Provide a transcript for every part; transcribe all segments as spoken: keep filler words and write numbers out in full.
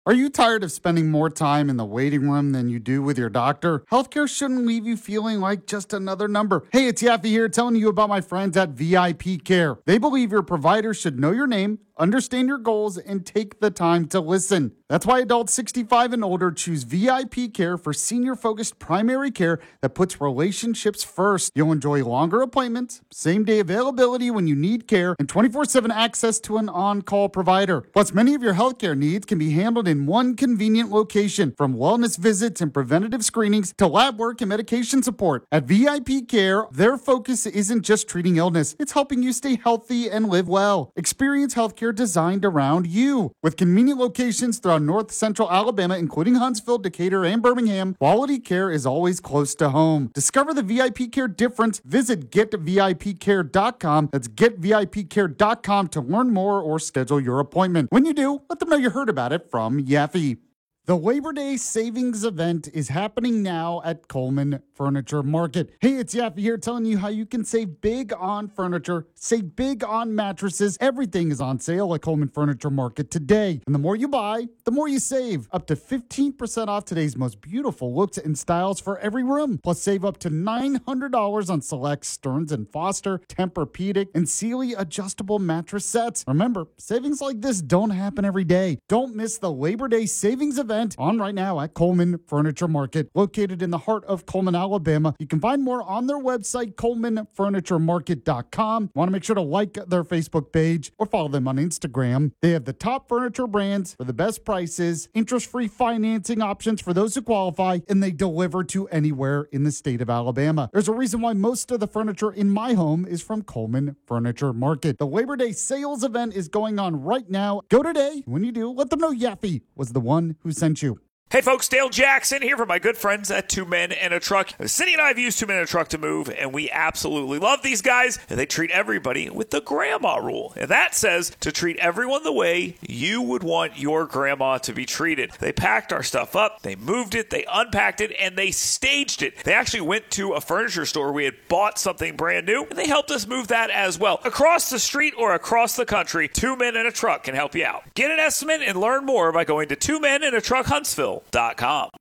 Are you tired of spending more time in the waiting room than you do with your doctor? Healthcare shouldn't leave you feeling like just another number. Hey, it's Yaffe here telling you about my friends at V I P Care. They believe your provider should know your name, understand your goals, and take the time to listen. That's why adults sixty-five and older choose V I P Care for senior-focused primary care that puts relationships first. You'll enjoy longer appointments, same-day availability when you need care, and twenty-four seven access to an on-call provider. Plus, many of your healthcare needs can be handled in one convenient location, from wellness visits and preventative screenings to lab work and medication support. At V I P Care, their focus isn't just treating illness, it's helping you stay healthy and live well. Experience healthcare designed around you. With convenient locations throughout North Central Alabama, including Huntsville, Decatur, and Birmingham, quality care is always close to home. Discover the V I P Care difference. Visit get V I P care dot com. That's get V I P care dot com to learn more or schedule your appointment. When you do, let them know you heard about it from Yaffe. The Labor Day Savings Event is happening now at Coleman Furniture Market. Hey, it's Yaffe here telling you how you can save big on furniture, save big on mattresses. Everything is on sale at Coleman Furniture Market today. And the more you buy, the more you save. Up to fifteen percent off today's most beautiful looks and styles for every room. Plus, save up to nine hundred dollars on select Stearns and Foster, Tempur-Pedic, and Sealy adjustable mattress sets. Remember, savings like this don't happen every day. Don't miss the Labor Day Savings Event on right now at Coleman Furniture Market, located in the heart of Coleman, Alabama. You can find more on their website, coleman furniture market dot com. Want to make sure to like their Facebook page or follow them on Instagram. They have the top furniture brands for the best prices, interest-free financing options for those who qualify, and they deliver to anywhere in the state of Alabama. There's a reason why most of the furniture in my home is from Coleman Furniture Market. The Labor Day sales event is going on right now. Go today. When you do, let them know Yaffe was the one who sent you. Hey folks, Dale Jackson here for my good friends at Two Men and a Truck. Cindy and I have used Two Men and a Truck to move, and we absolutely love these guys. And they treat everybody with the grandma rule. And that says to treat everyone the way you would want your grandma to be treated. They packed our stuff up, they moved it, they unpacked it, and they staged it. They actually went to a furniture store. We had bought something brand new, and they helped us move that as well. Across the street or across the country, Two Men and a Truck can help you out. Get an estimate and learn more by going to Two Men and a Truck Huntsville dot com.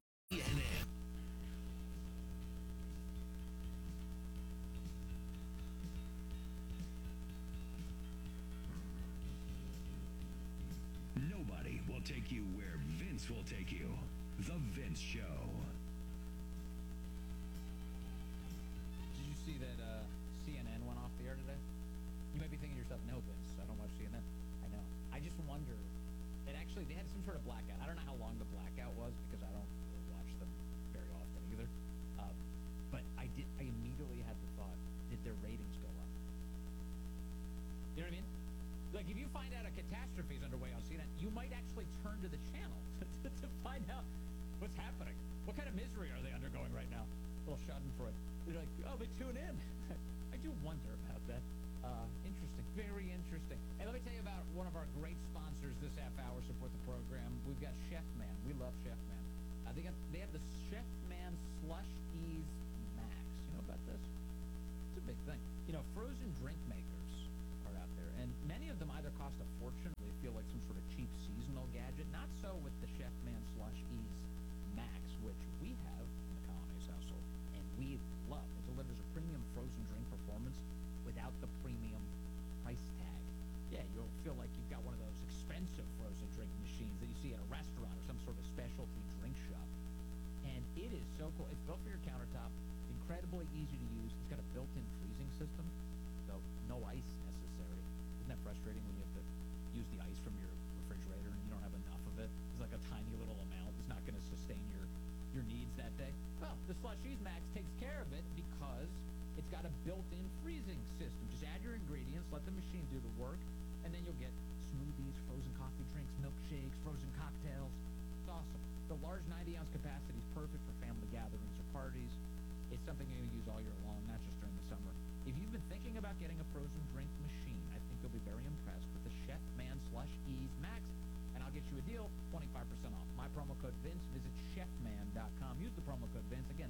Nobody will take you where Vince will take you. The Vince Show. Did you see that uh, C N N went off the air today? You might be thinking to yourself, no, Vince, I don't watch C N N. I know. I just wonder that actually they had some sort of blackout. I don't know how long the blackout was because I don't really watch them very often either. Uh, but I did. I immediately had the thought: did their ratings go up? You know what I mean? Like if you find out a catastrophe is underway on C N N, you might actually turn to the channel to, to, to find out what's happening. What kind of misery are they undergoing right now? A little Schadenfreude. They're like, oh, they tune in. I do wonder about that. Uh, interesting. Very interesting. Hey, let me tell you about one of our great sponsors this half hour support the program. We've got Chef Man. We love Chef Man. Uh, they got they have the Chef Man Slush Ease Max. You know about this? It's a big thing. You know, frozen drink makers are out there, and many of them either cost a fortune or they feel like some sort of cheap seasonal gadget. Not so with the Chef Man Slush Ease Max, which we have in the Colony's household, and we love. It delivers a premium frozen drink performance without the premium price tag. Yeah, you'll feel like you've got one of those expensive frozen drink machines that you see at a restaurant or some sort of specialty drink shop. And it is so cool. It's built for your countertop, incredibly easy to use. It's got a built-in freezing system, so no ice necessary. Isn't that frustrating when you have to use the ice from your refrigerator and you don't have enough of it? It's like a tiny little amount. It's not going to sustain your, your needs that day. Well, the Slushies Max takes care of it because it's got a built-in freezing system. Just add your ingredients, let the machine do the work, and then you'll get smoothies, frozen coffee drinks, milkshakes, frozen cocktails. It's awesome. The large ninety ounce capacity is perfect for family gatherings or parties. It's something you're going to use all year long, not just during the summer. If you've been thinking about getting a frozen drink machine, I think you'll be very impressed with the Chef Man Slush Ease Max. And I'll get you a deal, twenty-five percent off. My promo code Vince. Visit chef man dot com. Use the promo code Vince. Again,